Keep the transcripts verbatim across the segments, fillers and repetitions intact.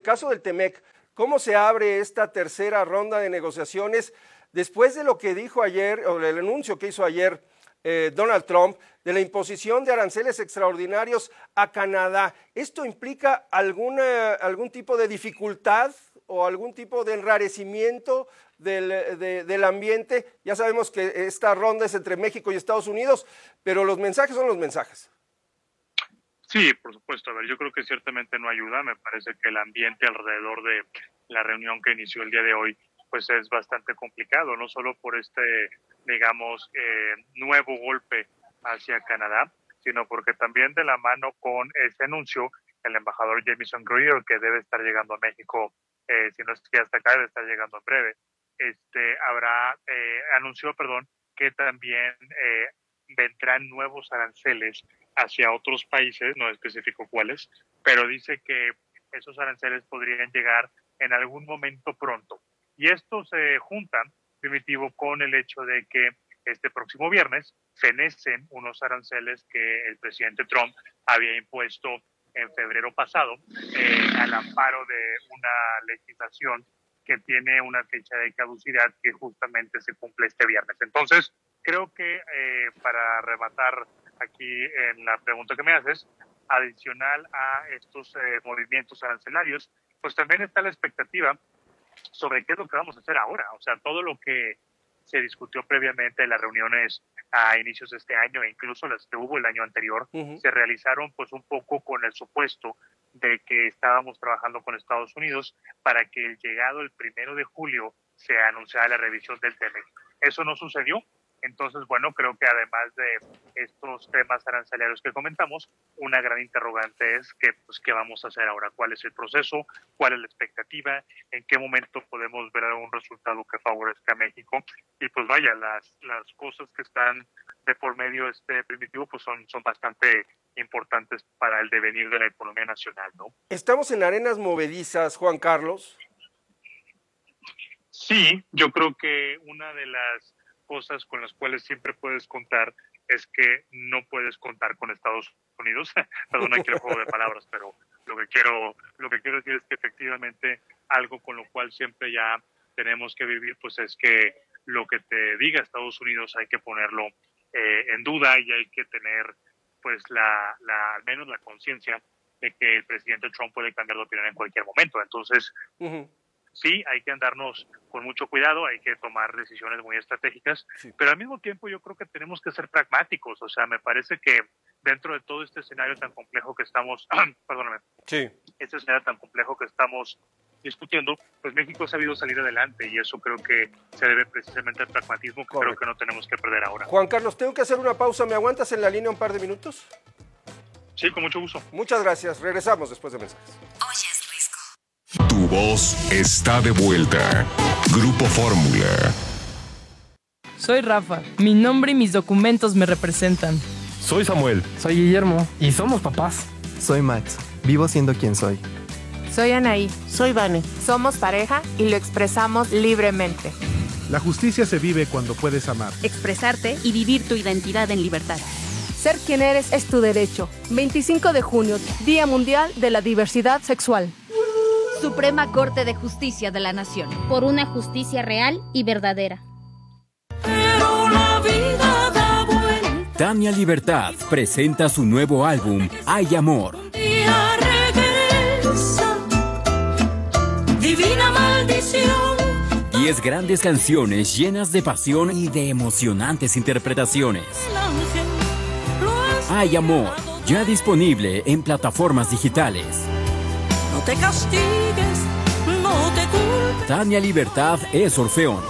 caso del T-M E C, ¿cómo se abre esta tercera ronda de negociaciones después de lo que dijo ayer, o el anuncio que hizo ayer eh, Donald Trump, de la imposición de aranceles extraordinarios a Canadá? ¿Esto implica alguna, algún tipo de dificultad o algún tipo de enrarecimiento del, de, del ambiente? Ya sabemos que esta ronda es entre México y Estados Unidos, pero los mensajes son los mensajes. Sí, por supuesto. A ver, yo creo que ciertamente no ayuda. Me parece que el ambiente alrededor de la reunión que inició el día de hoy pues es bastante complicado, no solo por este, digamos, eh, nuevo golpe hacia Canadá, sino porque también de la mano con ese anuncio, el embajador Jamieson Greer, que debe estar llegando a México, eh, si no es que hasta acá, debe estar llegando en breve, este, habrá, eh, anunció, perdón, que también eh, vendrán nuevos aranceles hacia otros países, no especificó cuáles, pero dice que esos aranceles podrían llegar en algún momento pronto. Y esto se junta, Primitivo, con el hecho de que este próximo viernes fenecen unos aranceles que el presidente Trump había impuesto en febrero pasado eh, al amparo de una legislación que tiene una fecha de caducidad que justamente se cumple este viernes. Entonces, creo que eh, para rematar aquí en la pregunta que me haces, adicional a estos eh, movimientos arancelarios, pues también está la expectativa sobre qué es lo que vamos a hacer ahora. O sea, todo lo que se discutió previamente en las reuniones a inicios de este año e incluso las que hubo el año anterior, uh-huh. se realizaron pues un poco con el supuesto de que estábamos trabajando con Estados Unidos para que el llegado el primero de julio se anunciara la revisión del T M E C. Eso no sucedió. Entonces, bueno, creo que además de estos temas arancelarios que comentamos, una gran interrogante es que, pues, qué vamos a hacer ahora, cuál es el proceso, cuál es la expectativa, en qué momento podemos ver algún resultado que favorezca a México. Y pues vaya, las, las cosas que están de por medio este Primitivo pues son, son bastante importantes para el devenir de la economía nacional, ¿no? ¿Estamos en arenas movedizas, Juan Carlos? Sí, yo creo que una de las cosas con las cuales siempre puedes contar es que no puedes contar con Estados Unidos. Perdón, aquí el juego de palabras, pero lo que quiero lo que quiero decir es que efectivamente algo con lo cual siempre ya tenemos que vivir, pues es que lo que te diga Estados Unidos hay que ponerlo eh, en duda y hay que tener pues la, la al menos la conciencia de que el presidente Trump puede cambiar de opinión en cualquier momento. Entonces, uh-huh. sí, hay que andarnos con mucho cuidado, hay que tomar decisiones muy estratégicas, sí. pero al mismo tiempo yo creo que tenemos que ser pragmáticos. O sea, me parece que dentro de todo este escenario tan complejo que estamos, perdóname, sí. este escenario tan complejo que estamos discutiendo, pues México ha sabido salir adelante y eso creo que se debe precisamente al pragmatismo que Correcto. Creo que no tenemos que perder ahora. Juan Carlos, tengo que hacer una pausa, ¿me aguantas en la línea un par de minutos? Sí, con mucho gusto. Muchas gracias, regresamos después de mensajes. Oyes Risco. Tu voz está de vuelta. Grupo Fórmula. Soy Rafa, mi nombre y mis documentos me representan. Soy Samuel. Soy Guillermo y somos papás. Soy Max, vivo siendo quien soy. Soy Anaí. Soy Vane. Somos pareja y lo expresamos libremente. La justicia se vive cuando puedes amar. Expresarte y vivir tu identidad en libertad. Ser quien eres es tu derecho. veinticinco de junio, Día Mundial de la Diversidad Sexual. Suprema Corte de Justicia de la Nación. Por una justicia real y verdadera. Pero la vida da vuelta. Tania Libertad presenta su nuevo álbum, Hay Amor. Divina maldición. Diez grandes canciones llenas de pasión y de emocionantes interpretaciones. Hay Amor, ya disponible en plataformas digitales. No te castigues, no te culpes. Tania Libertad es Orfeón.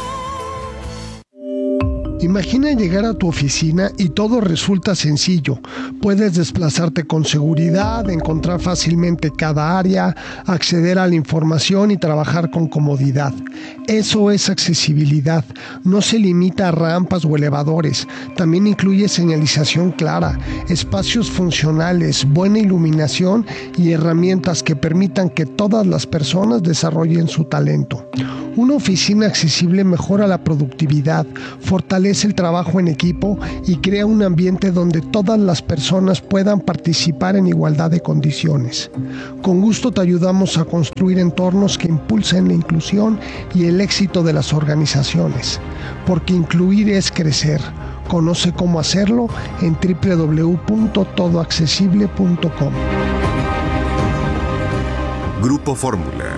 Imagina llegar a tu oficina y todo resulta sencillo. Puedes desplazarte con seguridad, encontrar fácilmente cada área, acceder a la información y trabajar con comodidad. Eso es accesibilidad. No se limita a rampas o elevadores. También incluye señalización clara, espacios funcionales, buena iluminación y herramientas que permitan que todas las personas desarrollen su talento. Una oficina accesible mejora la productividad, fortalece el trabajo en equipo y crea un ambiente donde todas las personas puedan participar en igualdad de condiciones. Con gusto te ayudamos a construir entornos que impulsen la inclusión y el éxito de las organizaciones, porque incluir es crecer. Conoce cómo hacerlo en doble u doble u doble u punto todo accesible punto com. Grupo Fórmula.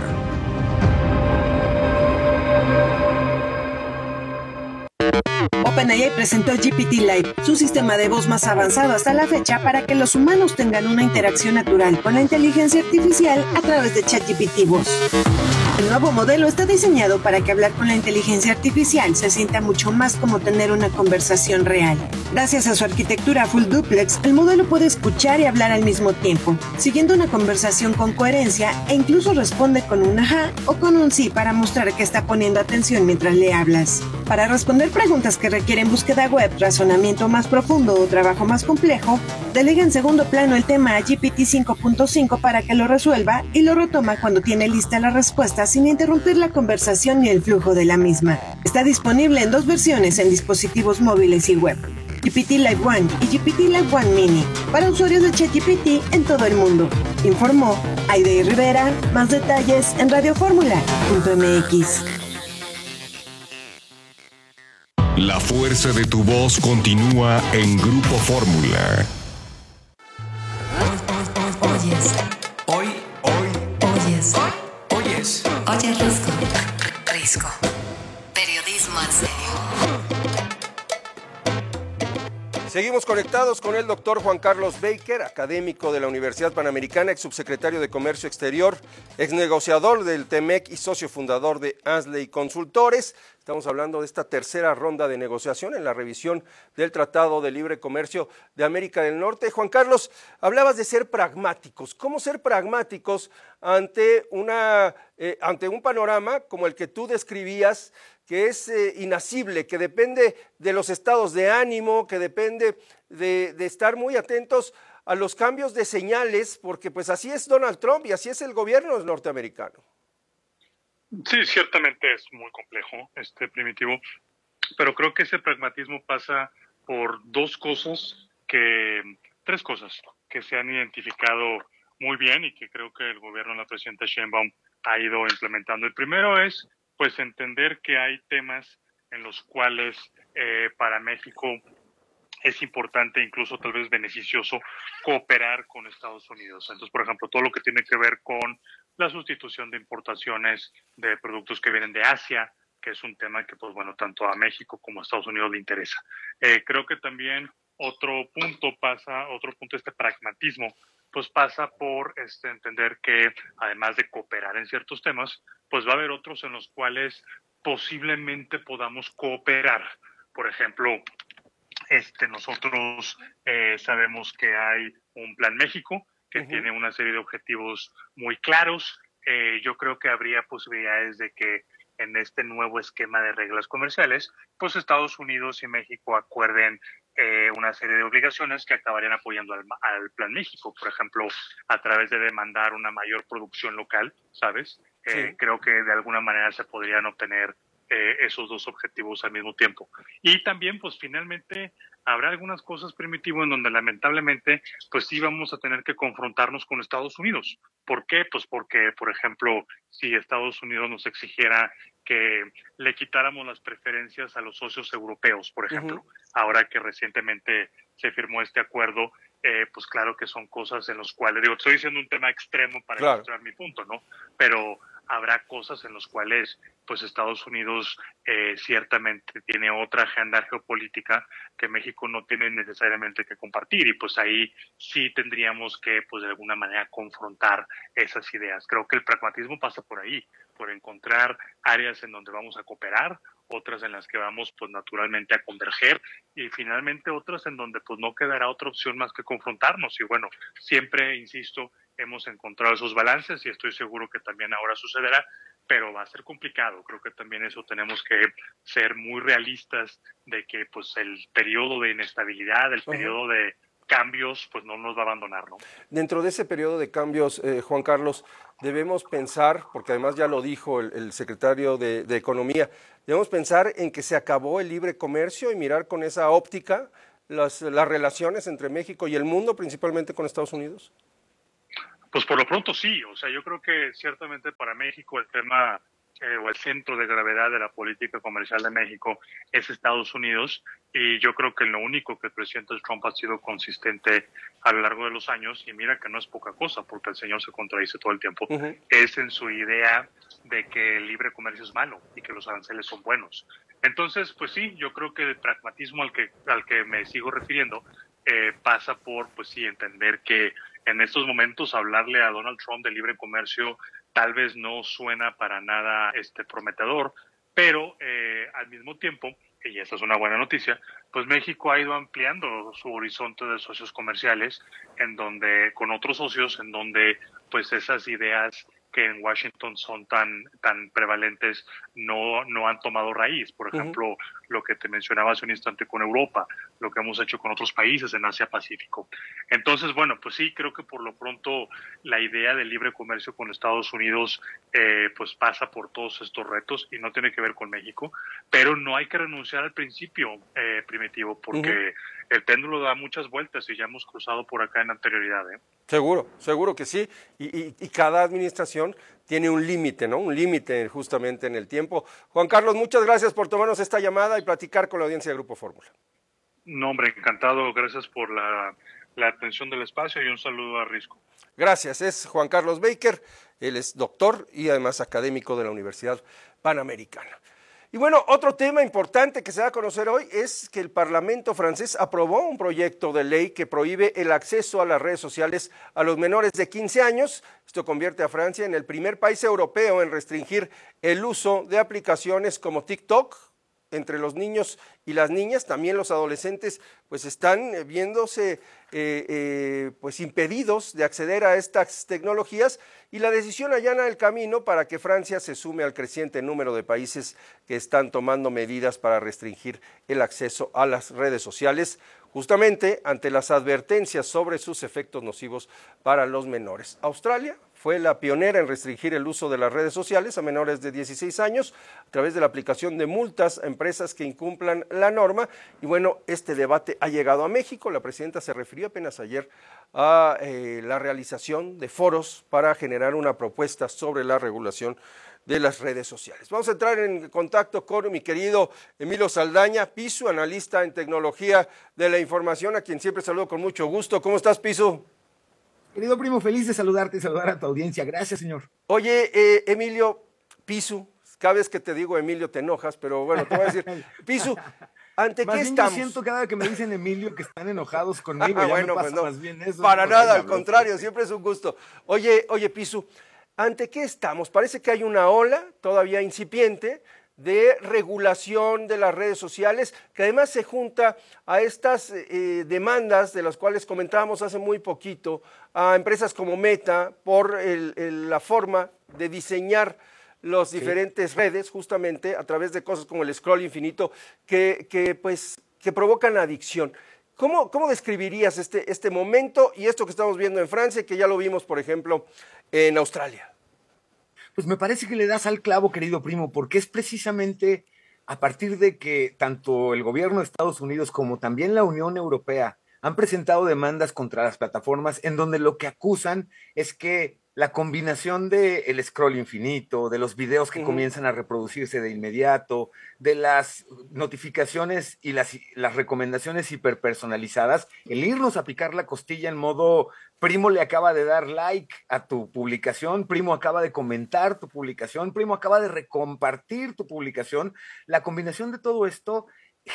OpenAI presentó G P T Live, su sistema de voz más avanzado hasta la fecha para que los humanos tengan una interacción natural con la inteligencia artificial a través de ChatGPT Voz. El nuevo modelo está diseñado para que hablar con la inteligencia artificial se sienta mucho más como tener una conversación real. Gracias a su arquitectura full duplex, el modelo puede escuchar y hablar al mismo tiempo, siguiendo una conversación con coherencia e incluso responde con un ajá o con un sí para mostrar que está poniendo atención mientras le hablas. Para responder preguntas que requieren búsqueda web, razonamiento más profundo o trabajo más complejo, delega en segundo plano el tema a G P T cinco punto cinco para que lo resuelva y lo retoma cuando tiene lista la respuesta sin interrumpir la conversación ni el flujo de la misma. Está disponible en dos versiones en dispositivos móviles y web: G P T Live One y G P T Live One Mini, para usuarios de ChatGPT en todo el mundo. Informó Aide Rivera. Más detalles en radio fórmula punto m x. La fuerza de tu voz continúa en Grupo Fórmula. Oyes. Hoy, hoy. Oyes. Oyes. Oye, Risco. Risco. Periodismo en serio. Seguimos conectados con el doctor Juan Carlos Baker, académico de la Universidad Panamericana, ex subsecretario de Comercio Exterior, ex negociador del T M E C y socio fundador de Ansley Consultores. Estamos hablando de esta tercera ronda de negociación en la revisión del Tratado de Libre Comercio de América del Norte. Juan Carlos, hablabas de ser pragmáticos. ¿Cómo ser pragmáticos ante, una, eh, ante un panorama como el que tú describías, que es eh, inasible, que depende de los estados de ánimo, que depende de, de estar muy atentos a los cambios de señales, porque pues así es Donald Trump y así es el gobierno norteamericano? Sí, ciertamente es muy complejo, este Primitivo, pero creo que ese pragmatismo pasa por dos cosas, que tres cosas que se han identificado muy bien y que creo que el gobierno de la presidenta Sheinbaum ha ido implementando. El primero es pues entender que hay temas en los cuales eh, para México es importante, incluso tal vez beneficioso, cooperar con Estados Unidos. Entonces, por ejemplo, todo lo que tiene que ver con la sustitución de importaciones de productos que vienen de Asia, que es un tema que, pues bueno, tanto a México como a Estados Unidos le interesa. Eh, creo que también otro punto pasa, otro punto de este pragmatismo, pues pasa por este, entender que además de cooperar en ciertos temas, pues va a haber otros en los cuales posiblemente podamos cooperar. Por ejemplo, este, nosotros eh, sabemos que hay un Plan México que uh-huh. tiene una serie de objetivos muy claros. Eh, yo creo que habría posibilidades de que en este nuevo esquema de reglas comerciales, pues Estados Unidos y México acuerden eh, una serie de obligaciones que acabarían apoyando al, al Plan México, por ejemplo, a través de demandar una mayor producción local, ¿sabes? Eh, sí. Creo que de alguna manera se podrían obtener eh, esos dos objetivos al mismo tiempo. Y también, pues finalmente, habrá algunas cosas, Primitivo, en donde lamentablemente, pues sí vamos a tener que confrontarnos con Estados Unidos. ¿Por qué? Pues porque, por ejemplo, si Estados Unidos nos exigiera que le quitáramos las preferencias a los socios europeos, por ejemplo, uh-huh. ahora que recientemente se firmó este acuerdo, eh, pues claro que son cosas en las cuales, digo, estoy diciendo un tema extremo para claro. ilustrar mi punto, ¿no? Pero habrá cosas en las cuales pues Estados Unidos eh, ciertamente tiene otra agenda geopolítica que México no tiene necesariamente que compartir, y pues ahí sí tendríamos que pues de alguna manera confrontar esas ideas. Creo que el pragmatismo pasa por ahí, por encontrar áreas en donde vamos a cooperar, otras en las que vamos pues naturalmente a converger, y finalmente otras en donde pues no quedará otra opción más que confrontarnos. Y bueno, siempre, insisto, hemos encontrado esos balances y estoy seguro que también ahora sucederá, pero va a ser complicado. Creo que también eso tenemos que ser muy realistas de que pues el periodo de inestabilidad, el periodo de cambios, pues no nos va a abandonar, ¿no? Dentro de ese periodo de cambios, eh, Juan Carlos, debemos pensar, porque además ya lo dijo el, el secretario de, de Economía, debemos pensar en que se acabó el libre comercio y mirar con esa óptica las, las relaciones entre México y el mundo, principalmente con Estados Unidos. Pues por lo pronto sí, o sea, yo creo que ciertamente para México el tema eh, o el centro de gravedad de la política comercial de México es Estados Unidos, y yo creo que lo único que el presidente Trump ha sido consistente a lo largo de los años, y mira que no es poca cosa porque el señor se contradice todo el tiempo, uh-huh. es en su idea de que el libre comercio es malo y que los aranceles son buenos. Entonces, pues sí, yo creo que el pragmatismo al que, al que me sigo refiriendo eh, pasa por, pues sí, entender que en estos momentos hablarle a Donald Trump de libre comercio tal vez no suena para nada este, prometedor, pero eh, al mismo tiempo, y esta es una buena noticia, pues México ha ido ampliando su horizonte de socios comerciales en donde, con otros socios, en donde pues esas ideas que en Washington son tan tan prevalentes no no han tomado raíz. Por ejemplo, uh-huh. lo que te mencionaba hace un instante con Europa, lo que hemos hecho con otros países en Asia Pacífico. Entonces, bueno, pues sí, creo que por lo pronto la idea del libre comercio con Estados Unidos eh, pues pasa por todos estos retos y no tiene que ver con México, pero no hay que renunciar al principio eh, primitivo, porque uh-huh. el péndulo da muchas vueltas y ya hemos cruzado por acá en anterioridad, ¿eh? Seguro, seguro que sí, y, y, y cada administración tiene un límite, ¿no? Un límite justamente en el tiempo. Juan Carlos, muchas gracias por tomarnos esta llamada y platicar con la audiencia de Grupo Fórmula. No, hombre, encantado, gracias por la, la atención del espacio y un saludo a Risco. Gracias, es Juan Carlos Baker, él es doctor y además académico de la Universidad Panamericana. Y bueno, otro tema importante que se da a conocer hoy es que el Parlamento francés aprobó un proyecto de ley que prohíbe el acceso a las redes sociales a los menores de quince años. Esto convierte a Francia en el primer país europeo en restringir el uso de aplicaciones como TikTok entre los niños y las niñas. También los adolescentes pues están viéndose eh, eh, pues impedidos de acceder a estas tecnologías, y la decisión allana el camino para que Francia se sume al creciente número de países que están tomando medidas para restringir el acceso a las redes sociales, justamente ante las advertencias sobre sus efectos nocivos para los menores. Australia fue la pionera en restringir el uso de las redes sociales a menores de dieciséis años a través de la aplicación de multas a empresas que incumplan la norma. Y bueno, este debate ha llegado a México. La presidenta se refirió apenas ayer a eh, la realización de foros para generar una propuesta sobre la regulación de las redes sociales. Vamos a entrar en contacto con mi querido Emilio Saldaña, Pisu, analista en tecnología de la información, a quien siempre saludo con mucho gusto. ¿Cómo estás, Pisu? Querido primo, feliz de saludarte y saludar a tu audiencia. Gracias, señor. Oye, eh, Emilio, Pisu, cada vez que te digo Emilio te enojas, pero bueno, te voy a decir, Pisu, ¿ante más qué bien estamos? Yo siento cada vez que me dicen Emilio que están enojados conmigo. Ah, ya bueno, me pasa pues no, más bien eso. para no, nada, venga, al contrario, siempre es un gusto. Oye, oye, Pisu, ¿ante qué estamos? Parece que hay una ola todavía incipiente de regulación de las redes sociales, que además se junta a estas eh, demandas de las cuales comentábamos hace muy poquito a empresas como Meta por el, el, la forma de diseñar las sí. diferentes redes, justamente a través de cosas como el scroll infinito, que, que, pues, que provocan adicción. ¿Cómo, cómo describirías este, este momento y esto que estamos viendo en Francia, que ya lo vimos, por ejemplo, en Australia? Pues me parece que le das al clavo, querido primo, porque es precisamente a partir de que tanto el gobierno de Estados Unidos como también la Unión Europea han presentado demandas contra las plataformas en donde lo que acusan es que la combinación del scroll infinito, de los videos que uh-huh. comienzan a reproducirse de inmediato, de las notificaciones y las, las recomendaciones hiperpersonalizadas, el irnos a picar la costilla en modo primo le acaba de dar like a tu publicación, primo acaba de comentar tu publicación, primo acaba de recompartir tu publicación, la combinación de todo esto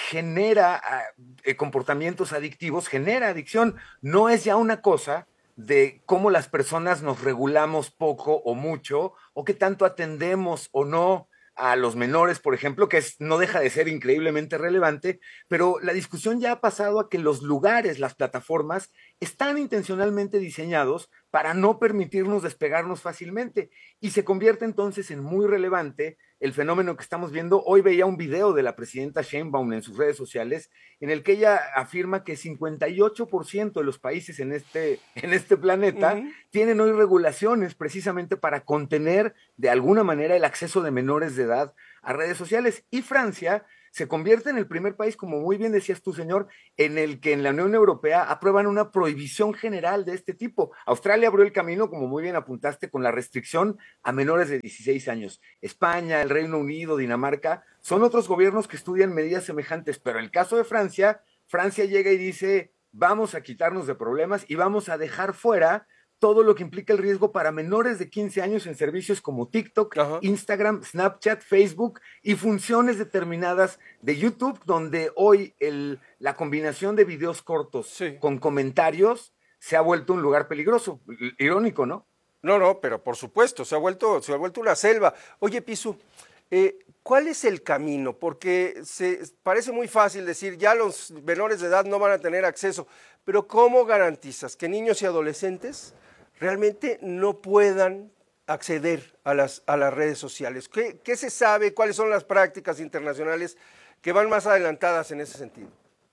genera eh, comportamientos adictivos, genera adicción. No es ya una cosa de cómo las personas nos regulamos poco o mucho, o qué tanto atendemos o no a los menores, por ejemplo, que es, no deja de ser increíblemente relevante, pero la discusión ya ha pasado a que los lugares, las plataformas, están intencionalmente diseñados para no permitirnos despegarnos fácilmente. Y se convierte entonces en muy relevante el fenómeno que estamos viendo. Hoy veía un video de la presidenta Sheinbaum en sus redes sociales en el que ella afirma que cincuenta y ocho por ciento de los países en este, en este planeta uh-huh. tienen hoy regulaciones precisamente para contener de alguna manera el acceso de menores de edad a redes sociales. Y Francia se convierte en el primer país, como muy bien decías tú, señor, en el que en la Unión Europea aprueban una prohibición general de este tipo. Australia abrió el camino, como muy bien apuntaste, con la restricción a menores de dieciséis años. España, el Reino Unido, Dinamarca, son otros gobiernos que estudian medidas semejantes, pero el caso de Francia, Francia llega y dice, vamos a quitarnos de problemas y vamos a dejar fuera todo lo que implica el riesgo para menores de quince años en servicios como TikTok, Ajá. Instagram, Snapchat, Facebook y funciones determinadas de YouTube, donde hoy el, la combinación de videos cortos sí. con comentarios se ha vuelto un lugar peligroso. Irónico, ¿no? No, no, pero por supuesto, se ha vuelto, se ha vuelto una selva. Oye, Pisu, eh, ¿cuál es el camino? Porque se, parece muy fácil decir, ya los menores de edad no van a tener acceso, pero ¿cómo garantizas que niños y adolescentes realmente no puedan acceder a las, a las redes sociales? ¿Qué, ¿Qué se sabe? ¿Cuáles son las prácticas internacionales que van más adelantadas en ese sentido?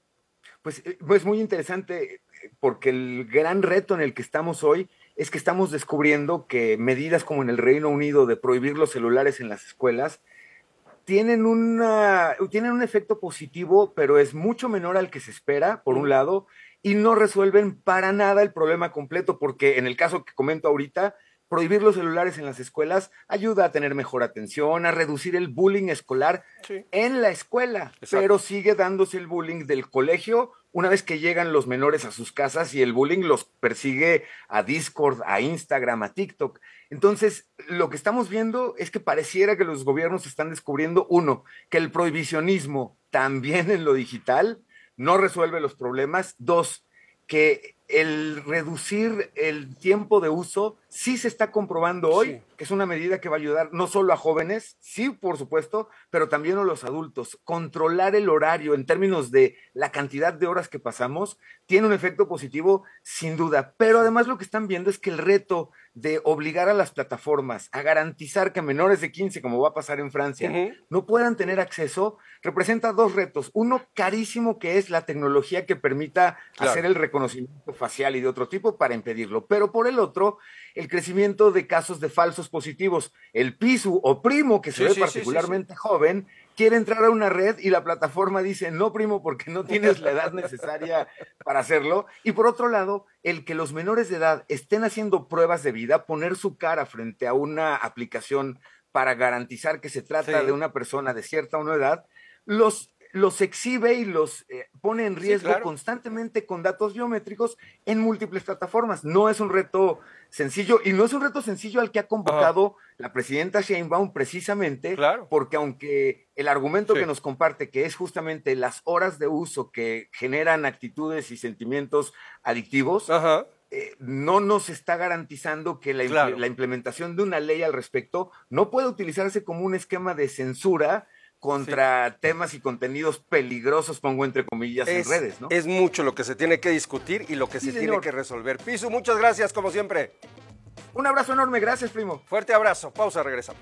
Pues, pues muy interesante, porque el gran reto en el que estamos hoy es que estamos descubriendo que medidas como en el Reino Unido de prohibir los celulares en las escuelas tienen, una, tienen un efecto positivo, pero es mucho menor al que se espera, por un lado, y no resuelven para nada el problema completo, porque en el caso que comento ahorita, prohibir los celulares en las escuelas ayuda a tener mejor atención, a reducir el bullying escolar sí. en la escuela, Exacto. pero sigue dándose el bullying del colegio una vez que llegan los menores a sus casas y el bullying los persigue a Discord, a Instagram, a TikTok. Entonces, lo que estamos viendo es que pareciera que los gobiernos están descubriendo, uno, que el prohibicionismo también en lo digital no resuelve los problemas. Dos, que el reducir el tiempo de uso sí se está comprobando hoy, sí. que es una medida que va a ayudar no solo a jóvenes, sí, por supuesto, pero también a los adultos. Controlar el horario en términos de la cantidad de horas que pasamos tiene un efecto positivo, sin duda. Pero además lo que están viendo es que el reto de obligar a las plataformas a garantizar que menores de quince, como va a pasar en Francia, uh-huh. no puedan tener acceso, representa dos retos. Uno carísimo, que es la tecnología que permita claro. hacer el reconocimiento facial y de otro tipo para impedirlo. Pero por el otro, el crecimiento de casos de falsos positivos. El Pisu o primo, que se sí, ve sí, particularmente sí, sí, sí. joven, quiere entrar a una red y la plataforma dice, no, primo, porque no tienes la edad necesaria para hacerlo. Y por otro lado, el que los menores de edad estén haciendo pruebas de vida, poner su cara frente a una aplicación para garantizar que se trata sí. de una persona de cierta o no edad, los, los exhibe y los eh, pone en riesgo sí, claro. constantemente con datos biométricos en múltiples plataformas. No es un reto sencillo, y no es un reto sencillo al que ha convocado Ajá. la presidenta Sheinbaum precisamente, claro. porque aunque el argumento sí. que nos comparte, que es justamente las horas de uso que generan actitudes y sentimientos adictivos, Ajá. Eh, no nos está garantizando que la, claro. la implementación de una ley al respecto no pueda utilizarse como un esquema de censura contra sí. temas y contenidos peligrosos, pongo entre comillas, es, en redes, ¿no? Es mucho lo que se tiene que discutir y lo que sí, se señor. tiene que resolver. Pisu, muchas gracias, como siempre. Un abrazo enorme, gracias, primo. Fuerte abrazo, pausa, regresamos.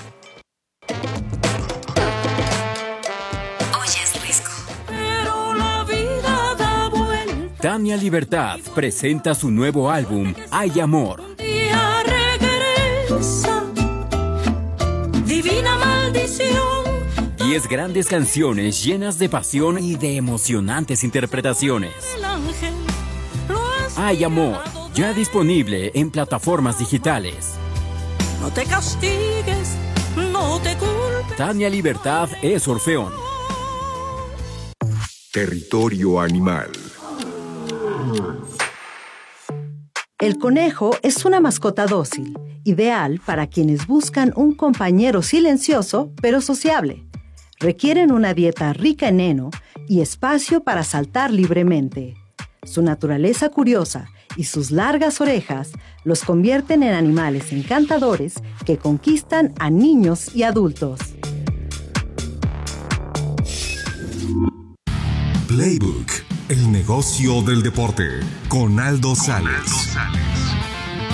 Oyes Risco. Pero la vida da vuelta. Tania Libertad presenta su nuevo álbum, Hay Amor. Un día regresa, divina maldición. Diez grandes canciones llenas de pasión y de emocionantes interpretaciones. Hay Amor, ya disponible en plataformas digitales. No te castigues, no te culpes. Tania Libertad es Orfeón. Territorio Animal. El conejo es una mascota dócil, ideal para quienes buscan un compañero silencioso pero sociable. Requieren una dieta rica en heno y espacio para saltar libremente. Su naturaleza curiosa y sus largas orejas los convierten en animales encantadores que conquistan a niños y adultos. Playbook, el negocio del deporte, con Aldo Sales.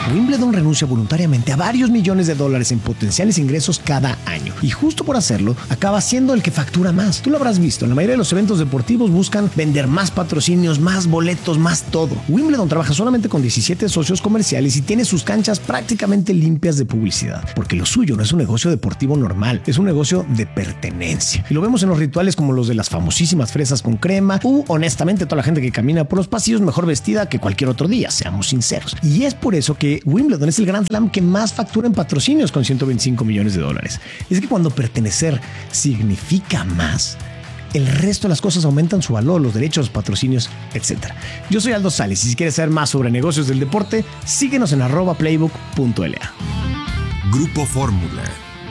Wimbledon renuncia voluntariamente a varios millones de dólares en potenciales ingresos cada año. Y justo por hacerlo, acaba siendo el que factura más. Tú lo habrás visto, en la mayoría de los eventos deportivos buscan vender más patrocinios, más boletos, más todo. Wimbledon trabaja solamente con diecisiete socios comerciales y tiene sus canchas prácticamente limpias de publicidad. Porque lo suyo no es un negocio deportivo normal, es un negocio de pertenencia. Y lo vemos en los rituales como los de las famosísimas fresas con crema u, honestamente, toda la gente que camina por los pasillos mejor vestida que cualquier otro día, seamos sinceros. Y es por eso que Wimbledon es el Grand Slam que más factura en patrocinios con ciento veinticinco millones de dólares. Es que cuando pertenecer significa más, el resto de las cosas aumentan su valor, los derechos, patrocinios, etcétera. Yo soy Aldo Sales y si quieres saber más sobre negocios del deporte, síguenos en arroba playbook punto l a. Grupo Fórmula.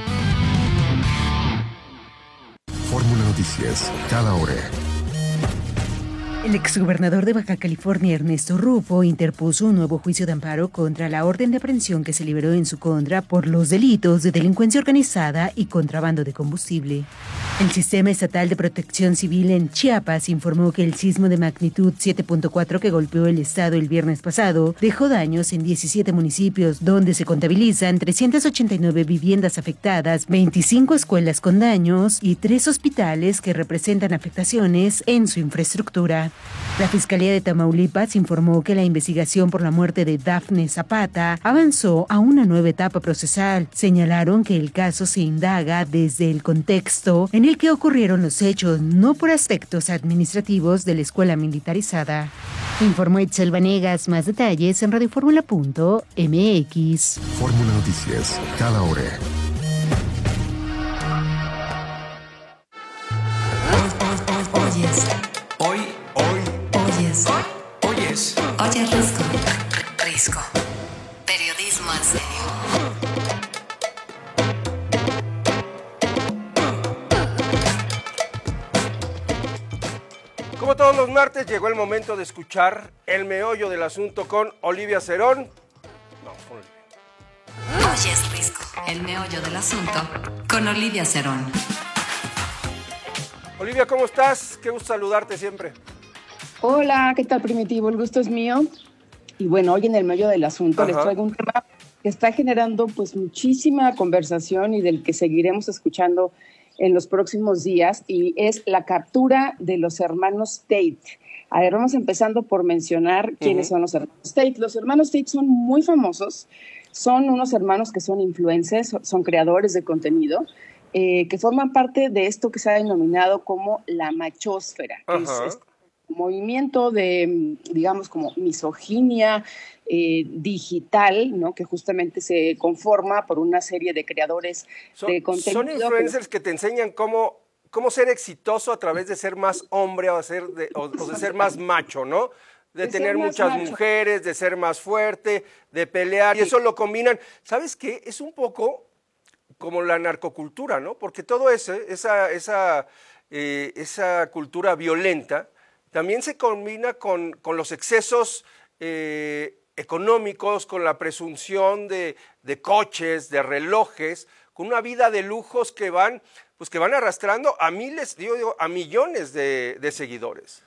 Fórmula Noticias, cada hora. El exgobernador de Baja California, Ernesto Rufo, interpuso un nuevo juicio de amparo contra la orden de aprehensión que se liberó en su contra por los delitos de delincuencia organizada y contrabando de combustible. El Sistema Estatal de Protección Civil en Chiapas informó que el sismo de magnitud siete punto cuatro que golpeó el estado el viernes pasado dejó daños en diecisiete municipios, donde se contabilizan trescientas ochenta y nueve viviendas afectadas, veinticinco escuelas con daños y tres hospitales que representan afectaciones en su infraestructura. La Fiscalía de Tamaulipas informó que la investigación por la muerte de Dafne Zapata avanzó a una nueva etapa procesal. Señalaron que el caso se indaga desde el contexto en el que ocurrieron los hechos, no por aspectos administrativos de la escuela militarizada. Informó Itzel Vanegas. Más detalles en radioformula punto m x. Fórmula Noticias, cada hora. Oyes. Hoy, hoy, Oyes. oyes. Oyes Risco. Risco. Periodismo en serio. Como todos los martes, llegó el momento de escuchar el meollo del asunto con Olivia Cerón. Vamos con Olivia. Oyes Risco. El meollo del asunto con Olivia Cerón. Olivia, ¿cómo estás? Qué gusto saludarte siempre. Hola, ¿qué tal, Primitivo? El gusto es mío. Y bueno, hoy en el meollo del asunto Ajá. les traigo un tema que está generando pues muchísima conversación y del que seguiremos escuchando en los próximos días, y es la captura de los hermanos Tate. A ver, vamos empezando por mencionar quiénes uh-huh. son los hermanos Tate. Los hermanos Tate son muy famosos, son unos hermanos que son influencers, son creadores de contenido, eh, que forman parte de esto que se ha denominado como la machósfera, que es este movimiento de, digamos, como misoginia eh, digital, ¿no? Que justamente se conforma por una serie de creadores son, de contenido. Son influencers que te enseñan cómo, cómo ser exitoso a través de ser más hombre o, ser de, o, o de ser más macho, ¿no? De, de tener muchas macho. mujeres, de ser más fuerte, de pelear, sí. Y eso lo combinan. ¿Sabes qué? Es un poco como la narcocultura, ¿no? Porque todo eso, esa, esa, eh, esa cultura violenta también se combina con, con los excesos eh, económicos, con la presunción de, de coches, de relojes, con una vida de lujos que van, pues que van arrastrando a miles, digo, digo a millones de, de seguidores.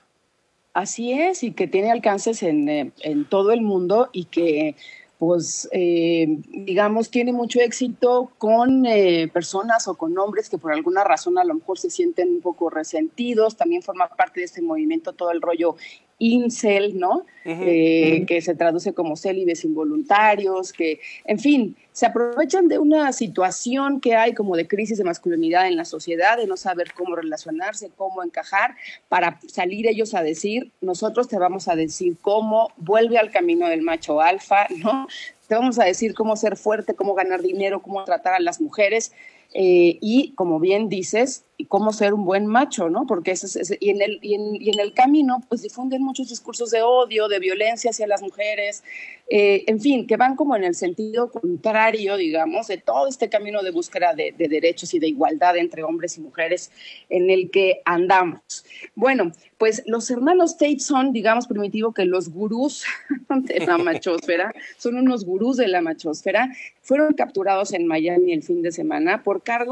Así es, y que tiene alcances en, eh, en todo el mundo y que, pues, eh, digamos, tiene mucho éxito con eh, personas o con hombres que por alguna razón a lo mejor se sienten un poco resentidos. También forma parte de este movimiento todo el rollo incel, ¿no? Uh-huh, eh, uh-huh. Que se traduce como célibes involuntarios, que, en fin, se aprovechan de una situación que hay como de crisis de masculinidad en la sociedad, de no saber cómo relacionarse, cómo encajar, para salir ellos a decir, nosotros te vamos a decir cómo, vuelve al camino del macho alfa, ¿no? Te vamos a decir cómo ser fuerte, cómo ganar dinero, cómo tratar a las mujeres, eh, y como bien dices, cómo ser un buen macho, ¿no? Porque eso es, es, y, en el, y, en, y en el camino pues difunden muchos discursos de odio, de violencia hacia las mujeres, eh, en fin, que van como en el sentido contrario, digamos, de todo este camino de búsqueda de, de derechos y de igualdad entre hombres y mujeres en el que andamos. Bueno, pues los hermanos Tate son, digamos, Primitivo, que los gurús de la machósfera, son unos gurús de la machósfera, fueron capturados en Miami el fin de semana por cargos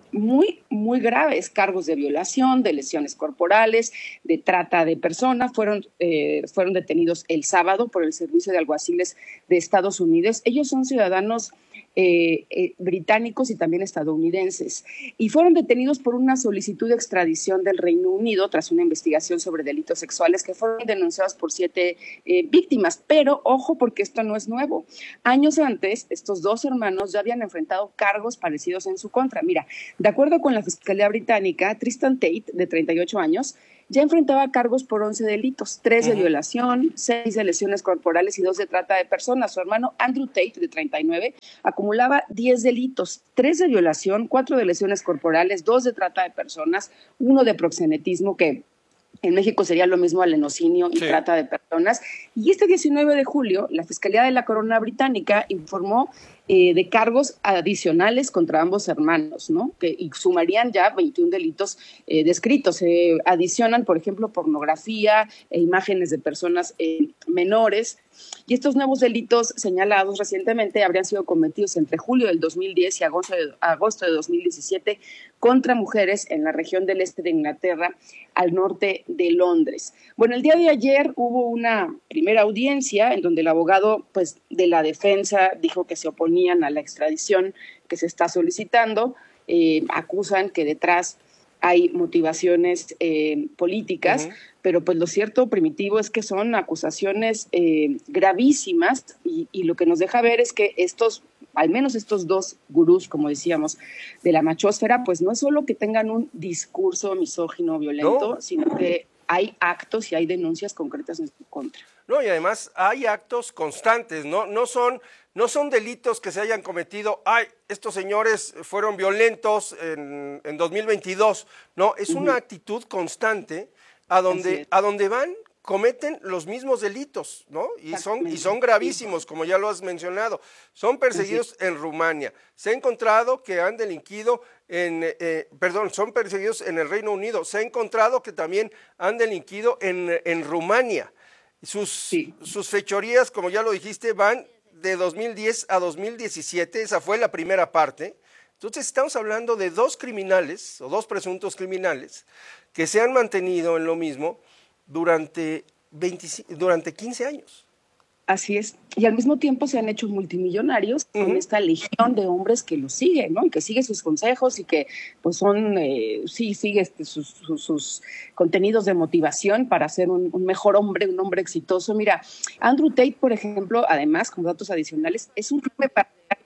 muy, muy graves, cargos de violación, de lesiones corporales, de trata de personas. Fueron, eh, fueron detenidos el sábado por el Servicio de Alguaciles de Estados Unidos. Ellos son ciudadanos Eh, eh, británicos y también estadounidenses, y fueron detenidos por una solicitud de extradición del Reino Unido tras una investigación sobre delitos sexuales que fueron denunciados por siete eh, víctimas. Pero ojo, porque esto no es nuevo. Años antes, estos dos hermanos ya habían enfrentado cargos parecidos en su contra. Mira, de acuerdo con la Fiscalía Británica, Tristan Tate, de treinta y ocho años, ya enfrentaba cargos por once delitos, tres de uh-huh. violación, seis de lesiones corporales y dos de trata de personas. Su hermano Andrew Tate, de treinta y nueve, acumulaba diez delitos, tres de violación, cuatro de lesiones corporales, dos de trata de personas, uno de proxenetismo, que en México sería lo mismo a lenocinio y sí. trata de personas. Y este diecinueve de julio, la Fiscalía de la Corona Británica informó eh, de cargos adicionales contra ambos hermanos, ¿no? Que y sumarían ya veintiún delitos eh, descritos. Se eh, adicionan, por ejemplo, pornografía e imágenes de personas eh, menores. Y estos nuevos delitos señalados recientemente habrían sido cometidos entre julio del dos mil diez y agosto de, agosto de dos mil diecisiete contra mujeres en la región del este de Inglaterra, al norte de Londres. Bueno, el día de ayer hubo una primera audiencia en donde el abogado, pues, de la defensa dijo que se oponían a la extradición que se está solicitando. Eh, acusan que detrás hay motivaciones eh, políticas, uh-huh. pero pues lo cierto, Primitivo, es que son acusaciones eh, gravísimas y, y lo que nos deja ver es que estos, al menos estos dos gurús, como decíamos, de la machósfera, pues no es solo que tengan un discurso misógino violento, no. sino que hay actos y hay denuncias concretas en su contra. No, y además hay actos constantes, ¿no? No son, no son delitos que se hayan cometido, ay, estos señores fueron violentos en, en dos mil veintidós, no, es uh-huh. una actitud constante a donde, a donde van, cometen los mismos delitos, ¿no? Y son, y son gravísimos, como ya lo has mencionado. Son perseguidos en Rumania. Se ha encontrado que han delinquido en, eh, perdón, son perseguidos en el Reino Unido. Se ha encontrado que también han delinquido en, en Rumania. Sus, sí. sus fechorías, como ya lo dijiste, van de dos mil diez a dos mil diecisiete, esa fue la primera parte. Entonces estamos hablando de dos criminales, o dos presuntos criminales, que se han mantenido en lo mismo durante, veinte, durante quince años. Así es, y al mismo tiempo se han hecho multimillonarios uh-huh. con esta legión de hombres que los siguen, ¿no? Y que sigue sus consejos y que pues son, eh, sí, sigue este, sus, sus, sus contenidos de motivación para ser un, un mejor hombre, un hombre exitoso. Mira, Andrew Tate, por ejemplo, además, con datos adicionales, es un firme partidario,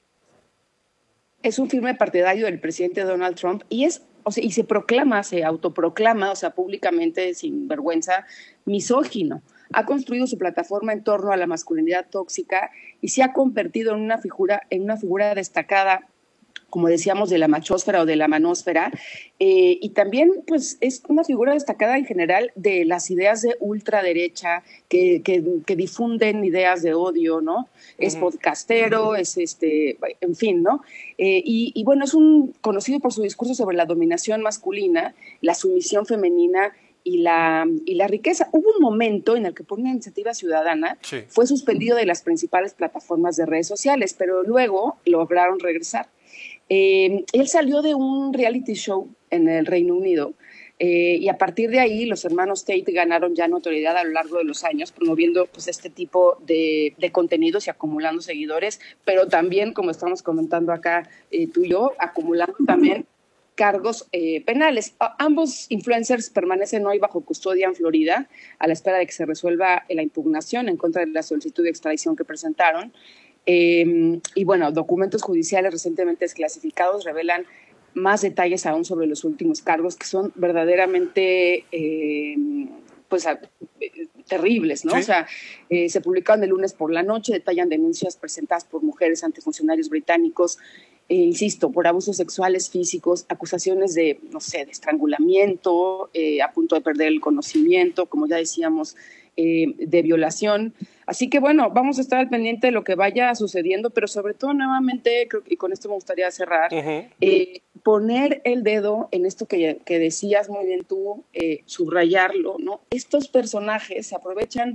es un firme partidario del presidente Donald Trump y es O sea, y se proclama, se autoproclama, o sea, públicamente, sin vergüenza, misógino. Ha construido su plataforma en torno a la masculinidad tóxica y se ha convertido en una figura, en una figura destacada, como decíamos, de la machósfera o de la manósfera, eh, y también pues es una figura destacada en general de las ideas de ultraderecha que, que, que difunden ideas de odio, ¿no? Es uh-huh. podcastero, es este, en fin, ¿no? Eh, y, y bueno, es un conocido por su discurso sobre la dominación masculina, la sumisión femenina y la, y la riqueza. Hubo un momento en el que por una iniciativa ciudadana sí. fue suspendido de las principales plataformas de redes sociales, pero luego lograron regresar. Eh, él salió de un reality show en el Reino Unido eh, y a partir de ahí los hermanos Tate ganaron ya notoriedad a lo largo de los años promoviendo pues, este tipo de, de contenidos y acumulando seguidores, pero también, como estamos comentando acá eh, tú y yo, acumulando también cargos eh, penales. A, ambos influencers permanecen hoy bajo custodia en Florida a la espera de que se resuelva la impugnación en contra de la solicitud de extradición que presentaron. Eh, y bueno, documentos judiciales recientemente desclasificados revelan más detalles aún sobre los últimos cargos que son verdaderamente eh, pues, a, eh, terribles, ¿no? ¿Sí? O sea, eh, se publicaron el lunes por la noche, detallan denuncias presentadas por mujeres ante funcionarios británicos, eh, insisto, por abusos sexuales físicos, acusaciones de, no sé, de estrangulamiento, eh, a punto de perder el conocimiento, como ya decíamos, eh, de violación. Así que bueno, vamos a estar al pendiente de lo que vaya sucediendo, pero sobre todo nuevamente, creo, y con esto me gustaría cerrar, uh-huh. eh, poner el dedo en esto que, que decías muy bien tú, eh, subrayarlo, ¿no? Estos personajes se aprovechan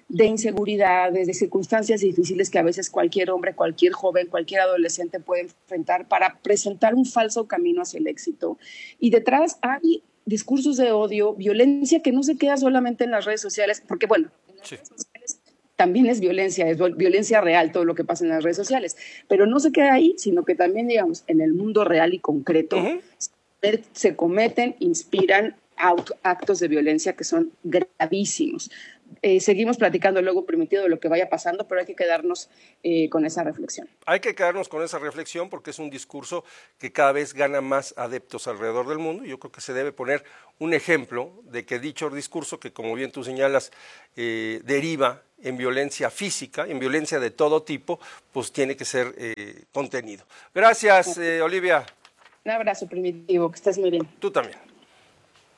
de inseguridades, de circunstancias difíciles que a veces cualquier hombre, cualquier joven, cualquier adolescente puede enfrentar para presentar un falso camino hacia el éxito. Y detrás hay discursos de odio, violencia que no se queda solamente en las redes sociales, porque bueno, en las sí. redes sociales también es violencia, es violencia real todo lo que pasa en las redes sociales, pero no se queda ahí, sino que también, digamos, en el mundo real y concreto uh-huh. se cometen, inspiran actos de violencia que son gravísimos. Eh, seguimos platicando luego, Primitivo, de lo que vaya pasando, pero hay que quedarnos eh, con esa reflexión. Hay que quedarnos con esa reflexión porque es un discurso que cada vez gana más adeptos alrededor del mundo. Yo creo que se debe poner un ejemplo de que dicho discurso, que como bien tú señalas, eh, deriva en violencia física, en violencia de todo tipo, pues tiene que ser eh, contenido. Gracias, eh, Olivia. Un abrazo, Primitivo, que estés muy bien. Tú también.